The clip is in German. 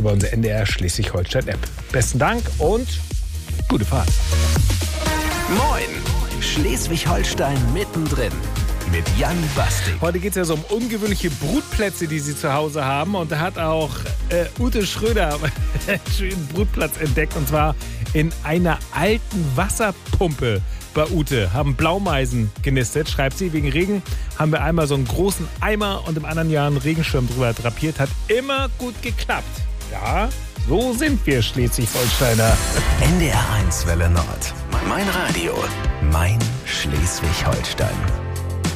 über unsere NDR Schleswig-Holstein-App. Besten Dank und gute Fahrt. Moin, Schleswig-Holstein mittendrin mit Jan Bastik. Heute geht es ja so um ungewöhnliche Brutplätze, die Sie zu Hause haben. Und da hat auch Ute Schröder einen schönen Brutplatz entdeckt. Und zwar in einer alten Wasserpumpe bei Ute. Haben Blaumeisen genistet, schreibt sie. Wegen Regen haben wir einmal so einen großen Eimer und im anderen Jahr einen Regenschirm drüber drapiert. Hat immer gut geklappt. Ja, so sind wir Schleswig-Holsteiner. NDR 1 Welle Nord. Mein Radio. Mein Schleswig-Holstein.